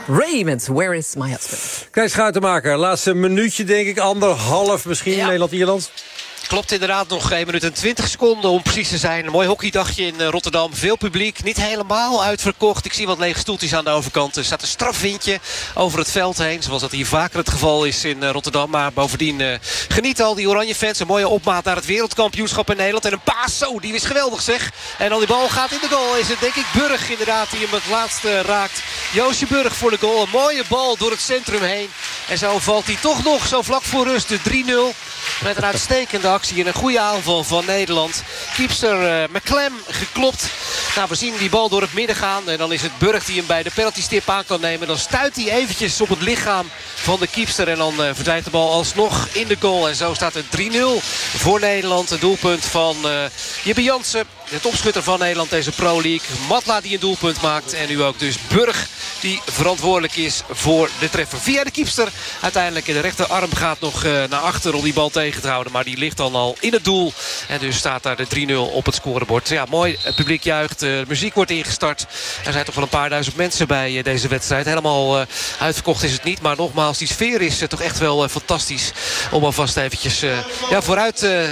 Ray met Where is my husband? Kijk, Schuitenmaker, laatste minuutje denk ik, 1,5 misschien, Ja. Nederland-Ierland. Klopt inderdaad, nog 1 minuut en 20 seconden om precies te zijn. Een mooi hockeydagje in Rotterdam. Veel publiek, niet helemaal uitverkocht. Ik zie wat lege stoeltjes aan de overkant. Er staat een strafwindje over het veld heen. Zoals dat hier vaker het geval is in Rotterdam. Maar bovendien genieten al die oranje fans. Een mooie opmaat naar het wereldkampioenschap in Nederland. En een paas, zo, die is geweldig zeg. En dan die bal gaat in de goal. Is het denk ik Burg inderdaad die hem het laatste raakt. Joosje Burg voor de goal. Een mooie bal door het centrum heen. En zo valt hij toch nog zo vlak voor rust de 3-0. Met een uitstekende actie en een goede aanval van Nederland. Keepster McClem geklopt. Nou, we zien die bal door het midden gaan. En dan is het Burg die hem bij de penaltystip aan kan nemen. Dan stuit hij eventjes op het lichaam van de keepster. En dan verdwijnt de bal alsnog in de goal. En zo staat het 3-0 voor Nederland. Een doelpunt van Jibbe Jansen. De topschutter van Nederland deze Pro League. Matla die een doelpunt maakt. En nu ook dus Burg die verantwoordelijk is voor de treffer. Via de keepster. Uiteindelijk in de rechterarm gaat nog naar achter om die bal tegen te houden. Maar die ligt dan al in het doel. En dus staat daar de 3-0 op het scorebord. Ja, mooi. Het publiek juicht. De muziek wordt ingestart. Er zijn toch wel een paar duizend mensen bij deze wedstrijd. Helemaal uitverkocht is het niet. Maar nogmaals, die sfeer is toch echt wel fantastisch. Om alvast eventjes vooruit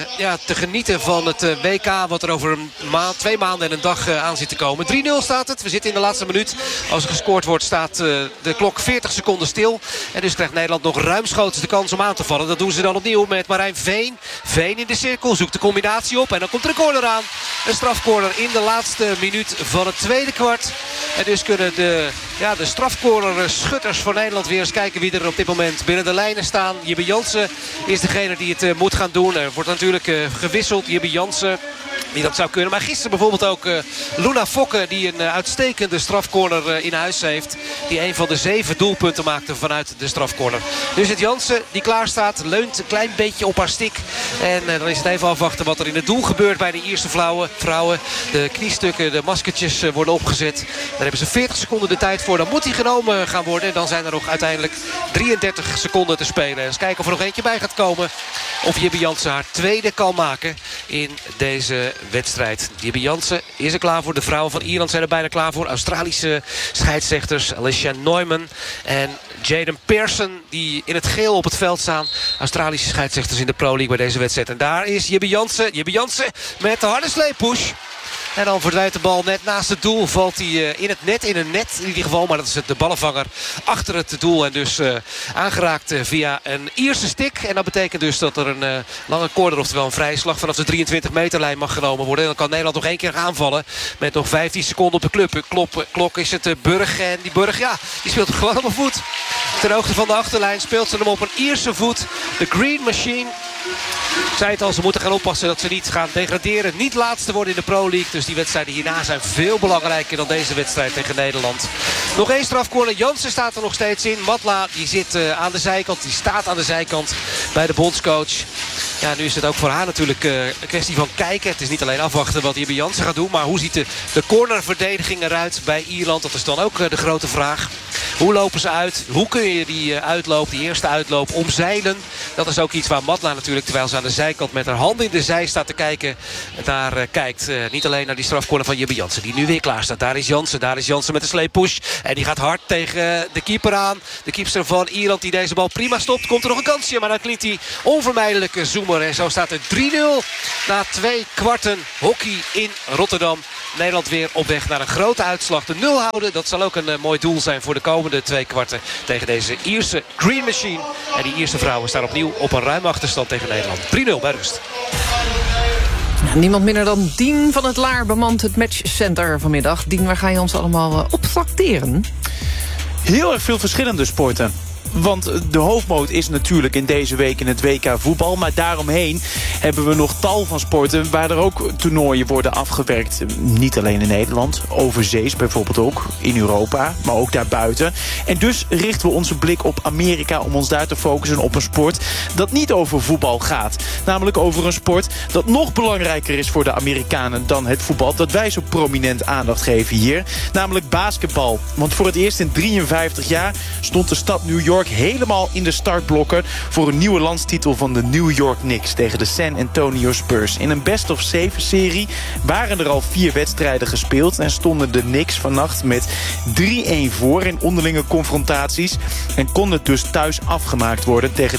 te genieten van het WK. Wat er over een 2 maanden en een dag aan zit te komen. 3-0 staat het. We zitten in de laatste minuut. Als er gescoord wordt staat de klok 40 seconden stil. En dus krijgt Nederland nog ruimschoots de kans om aan te vallen. Dat doen ze dan opnieuw met Marijn Veen. Veen in de cirkel, zoekt de combinatie op. En dan komt er een corner aan. Een strafcorner in de laatste minuut van het tweede kwart. En dus kunnen de strafcorner schutters van Nederland weer eens kijken wie er op dit moment binnen de lijnen staan. Jibbe Jansen is degene die het moet gaan doen. Er wordt natuurlijk gewisseld. Jibbe Jansen die dat zou kunnen. Maar gisteren bijvoorbeeld ook Luna Fokke die een uitstekende strafcorner in huis heeft. Die een van de 7 doelpunten maakte vanuit de strafcorner. Dus het Jansen die klaar staat. Leunt een klein beetje op haar stick. En dan is het even afwachten wat er in het doel gebeurt bij de Ierse vrouwen. De kniestukken, de maskertjes worden opgezet. Daar hebben ze 40 seconden de tijd voor. Dan moet hij genomen gaan worden. En dan zijn er nog uiteindelijk 33 seconden te spelen. Eens kijken of er nog eentje bij gaat komen. Of Jibbe Jansen haar tweede kan maken in deze wedstrijd. Jibbe Jansen is er klaar voor. De vrouwen van Ierland zijn er bijna klaar voor. Australische scheidsrechters Alicia Neumann en Jaden Pearson die in het geel op het veld staan. Australische scheidsrechters in de Pro League bij deze wedstrijd. En daar is Jibbe Jansen. Jibbe Jansen met de harde sleepush. En dan verdwijnt de bal net naast het doel. Valt hij in het net, in een net in ieder geval. Maar dat is de ballenvanger achter het doel. En dus aangeraakt via een Ierse stick. En dat betekent dus dat er een lange corner, oftewel een vrije slag vanaf de 23 meterlijn mag genomen worden. En dan kan Nederland nog 1 keer aanvallen. Met nog 15 seconden op de klok is het Burg. En die Burg, die speelt gewoon op een voet. Ter hoogte van de achterlijn speelt ze hem op een Ierse voet. De Green Machine. Ik zei het al, ze moeten gaan oppassen dat ze niet gaan degraderen. Niet laatste worden in de Pro League. Dus die wedstrijden hierna zijn veel belangrijker dan deze wedstrijd tegen Nederland. Nog 1 strafcorner. Jansen staat er nog steeds in. Matla die zit aan de zijkant. Die staat aan de zijkant bij de bondscoach. Ja, nu is het ook voor haar natuurlijk een kwestie van kijken. Het is niet alleen afwachten wat Jibbe Jansen gaat doen. Maar hoe ziet de cornerverdediging eruit bij Ierland? Dat is dan ook de grote vraag. Hoe lopen ze uit? Hoe kun je die uitloop, die eerste uitloop omzeilen? Dat is ook iets waar Matla natuurlijk, terwijl ze aan de zijkant met haar handen in de zij staat te kijken, daar kijkt. Niet alleen naar die strafcorner van Jibbe Jansen, die nu weer klaar staat. Daar is Jansen met een sleepush. En die gaat hard tegen de keeper aan. De keeper van Ierland die deze bal prima stopt. Komt er nog een kansje, maar dan klinkt hij onvermijdelijke zoemer. En zo staat het 3-0 na 2 kwarten hockey in Rotterdam. Nederland weer op weg naar een grote uitslag. De 0 houden, dat zal ook een mooi doel zijn voor de komende 2 kwarten tegen deze Ierse Green Machine. En die Ierse vrouwen staan opnieuw op een ruime achterstand tegen Nederland. 3-0 bij rust. Nou, niemand minder dan Dien van het Laar bemant het matchcenter vanmiddag. Dien, waar ga je ons allemaal op tracteren? Heel erg veel verschillende sporten. Want de hoofdmoot is natuurlijk in deze week in het WK voetbal. Maar daaromheen hebben we nog tal van sporten waar er ook toernooien worden afgewerkt. Niet alleen in Nederland, overzees bijvoorbeeld ook, in Europa, maar ook daarbuiten. En dus richten we onze blik op Amerika om ons daar te focussen op een sport dat niet over voetbal gaat. Namelijk over een sport dat nog belangrijker is voor de Amerikanen dan het voetbal. Dat wij zo prominent aandacht geven hier. Namelijk basketbal. Want voor het eerst in 53 jaar stond de stad New York York helemaal in de startblokken voor een nieuwe landstitel van de New York Knicks tegen de San Antonio Spurs. In een best-of-7-serie waren er al 4 wedstrijden gespeeld en stonden de Knicks vannacht met 3-1 voor in onderlinge confrontaties en kon het dus thuis afgemaakt worden tegen